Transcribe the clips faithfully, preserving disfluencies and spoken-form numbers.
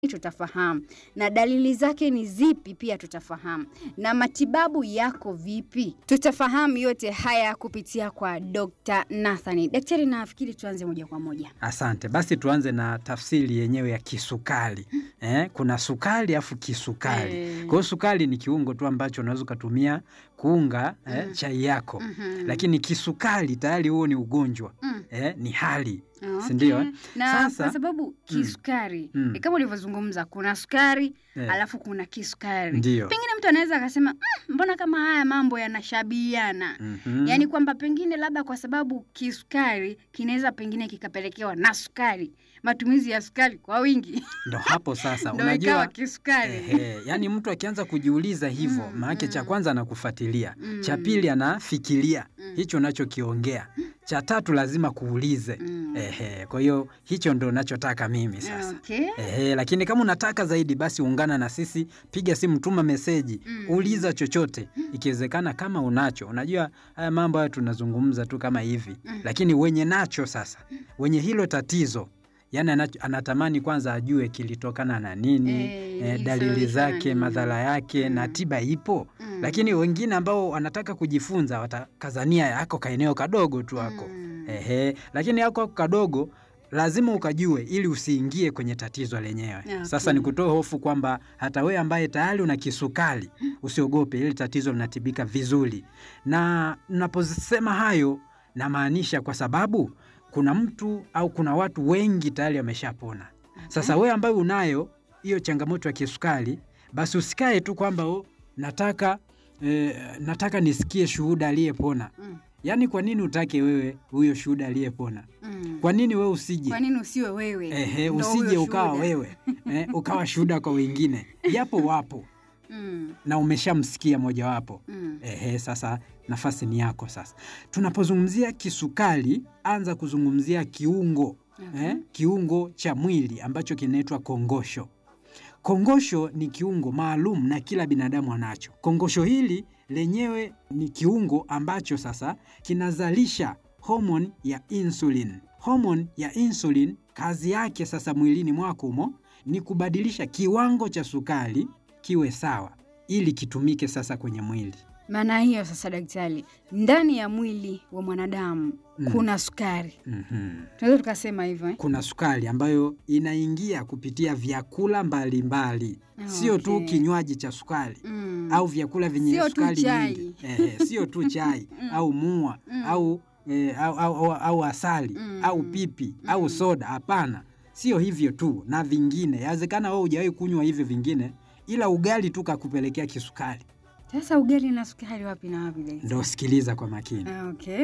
tutafahamu. Na dalili zake ni zipi pia tutafahamu. Na matibabu yako vipi? Tutafahamu yote haya kupitia kwa Doctor Nathani. Daktari, nafikiri tuanze moja kwa moja. Asante. Basi tuanze na tafsiri yenyewe ya kisukari. Eh, kuna sukari afu kisukari. Eh. Kwa hiyo sukari ni kiungo tu ambacho unaweza kutumia kuunga eh, Mm. chai yako. Mhm. Lakini kisukari tayari huo ni ugonjwa. Mm. Eh, ni hali. Okay. Si ndio? eh? Na Sasa- kwa sababu kisukari, Mm. ni kama ulivyozungumza, kuna sukari, Eh. alafu kuna kisukari. Ndio. Pengine mtu anaweza akasema, "Mm, mbona kama haya mambo yanashabihiana?" Mhm. Yaani kwamba pengine labda kwa sababu kisukari kinaweza pengine kikapelekewa na sukari, matumizi ya sukari kwa wingi. Ndo hapo sasa Ndio ikawa unajua kisukari. ehe, yani mtu akianza kujiuliza hivyo Mm, maana cha mm. kwanza anakufuatilia, Mm. cha pili anafikiria Mm. hicho unachokiongea, cha tatu lazima kuulize. Mm. Ehe, kwa hiyo hicho ndo nachotaka mimi sasa. Okay. Ehe, lakini kama unataka zaidi basi ungana na sisi, piga simu, tuma meseji, Mm. uliza chochote, ikiwezekana kama unacho. Unajua haya mambo haya tunazungumza tu kama hivi, Mm. lakini wenye nacho sasa, wenye hilo tatizo, yani anacho- anatamani kwanza ajue kilitokana na nini, Eh, eh, dalili ilisababishwa na zake, nini? madhara yake na Mm. tiba ipo. Mm. Lakini wengine ambao wanataka kujifunza watakazania yako kaeneo kadogo tu hako. Mm. Ehe, lakini yako kadogo lazima ukajue ili usiingie kwenye tatizo lenyewe. Okay. Sasa nikutoe hofu kwamba hata wewe ambaye tayari una kisukari usiogope, ili tatizo linatibika vizuri. Na naposema hayo namaanisha kwa sababu kuna mtu au kuna watu wengi tayari wameshapona. Sasa wewe ambaye unayo hiyo changamoto ya kisukari, basi usikae tu kwamba oh, nataka eh, nataka nisikie shuhuda aliyepona. Mm. Yaani kwa nini utake wewe huyo shuhuda aliyepona? Mm. Kwa nini wewe usije? Kwa nini usiwe wewe? Ehe, Ndo usije huyo ukawa shuhuda. wewe eh, ukawa shuhuda kwa wengine, japo wapo Mm. na umeshamsikia mojawapo. Mm. Ehe, sasa nafasi ni yako sasa. Tunapozungumzia kisukari, anza kuzungumzia kiungo Okay. eh, kiungo cha mwili ambacho kinaitwa kongosho. Kongosho ni kiungo maalum na kila binadamu anacho. Kongosho hili lenyewe ni kiungo ambacho sasa kinazalisha homoni ya insulin. Homoni ya insulin kazi yake sasa mwilini mwako humo ni kubadilisha kiwango cha sukari kiwe sawa ili kitumike sasa kwenye mwili. Maana hiyo sasa, daktari, ndani ya mwili wa mwanadamu Mm. kuna sukari. Mhm. Tunaweza tukasema hivyo eh? Kuna sukari ambayo inaingia kupitia vyakula mbalimbali, Ah, sio tu okay. kinywaji cha sukari Mm. au vyakula vyenye Sio tu sukari chai. nyingi. Ehe, sio tu chai au mua Mm. au, eh, au, au, au, au asali Mm. au pipi Mm. au soda. Hapana, sio hivyo tu, na vingine. Yawezekana wewe hujawahi kunywa hivyo vingine, ila ugali tu kakupelekea kisukari. Sasa ugali na sukari wapi na wapi daktari? Ndo sikiliza kwa makini. Ah, okay.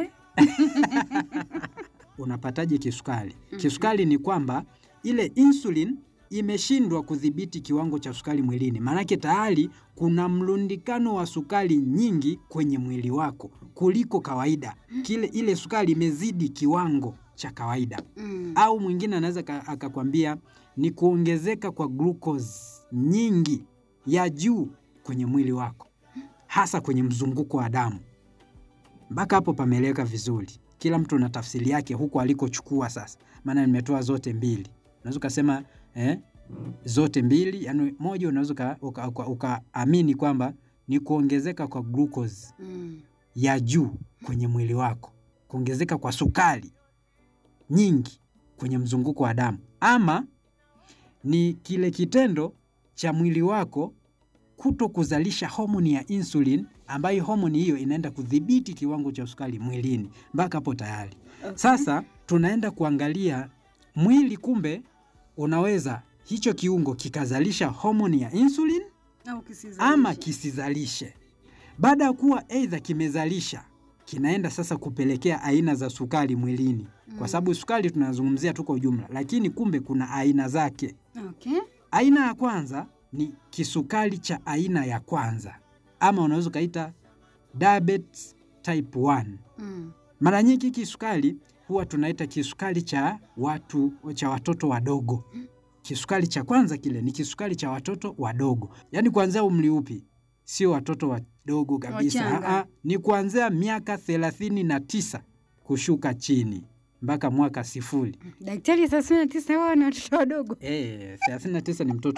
Unapataje kisukari? Kisukari ni kwamba ile insulin imeshindwa kudhibiti kiwango cha sukari mwilini. Maanake tayari kuna mlundikano wa sukari nyingi kwenye mwili wako kuliko kawaida. Kile ile sukari imezidi kiwango cha kawaida. Mm. Au mwingine anaweza ka- akakwambia ni kuongezeka kwa glucose nyingi ya juu kwenye mwili wako, hasa kwenye mzunguko wa damu. Mpaka hapo pameeleweka vizuri. Kila mtu na tafsiri yake huko alikochukua sasa. Maana nimetoa zote mbili. Unaweza ukasema eh, zote mbili, yani moja unaweza uka- uka- uka- ukaamini kwamba ni kuongezeka kwa glucose Mm. ya juu kwenye mwili wako, kuongezeka kwa sukari nyingi kwenye mzunguko wa damu, ama ni kile kitendo cha mwili wako kuto kuzalisha homoni ya insulin, ambayo homoni hiyo inaenda kudhibiti kiwango cha sukari mwilini. Mpaka hapo tayari. Okay. Sasa tunaenda kuangalia mwili, kumbe unaweza hicho kiungo kikazalisha homoni ya insulin Au kisizalishe. ama kisizalishe. Baada ya kuwa aidha kimezalisha, kinaenda sasa kupelekea aina za sukari mwilini. Kwa sababu sukari tunazungumzia tu kwa ujumla, lakini kumbe kuna aina zake. Okay. Aina ya kwanza ni kisukari cha aina ya kwanza, ama unaweza ukaita diabetes type one. Mm. Mara nyingi kisukari huwa tunaita kisukari cha watu cha watoto wadogo. Kisukari cha kwanza kile ni kisukari cha watoto wadogo. Yaani kuanzia umri upi? Sio watoto wadogo kabisa. Wachanga. Aa, ni kuanzia miaka thelathini na tisa kushuka chini. mpaka mwaka sifuri. Daktari, thelathini na tisa wao na watoto wadogo. Eh, thelathini na tisa ni mtoto